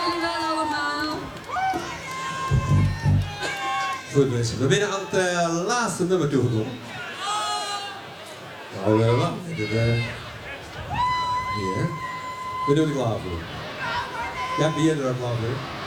jullie wel allemaal. Goed mensen, we zijn aan het laatste nummer toegekomen. Nou, wacht. Hier. We doen er klaar voor. Ja, ben je er al klaar voor?